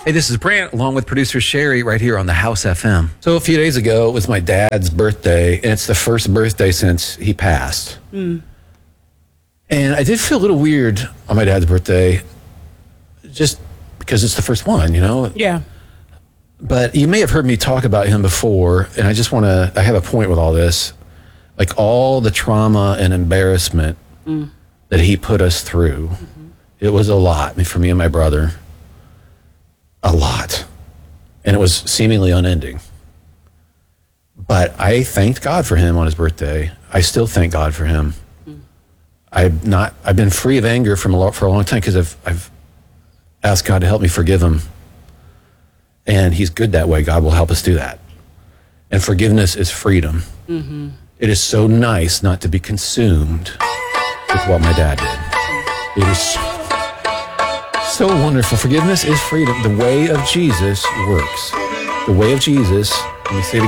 Hey, this is Brant, along with producer Sherry, right here on the House FM. So a few days ago, it was my dad's birthday, and it's the first birthday since he passed. And I did feel a little weird on my dad's birthday, just because it's the first one, you know? Yeah. But you may have heard me talk about him before, and I just want to, I have a point with all this. Like all the trauma and embarrassment that he put us through, it was a lot. I mean, for me and my brother. A lot. And it was seemingly unending. But I thanked God for him on his birthday. I still thank God for him. I've been free of anger for a long time because I've asked God to help me forgive him. And he's good that way. God will help us do that. And forgiveness is freedom. It is so nice not to be consumed with what my dad did. It is so wonderful. Forgiveness is freedom. The way of Jesus works. The way of Jesus, let me say it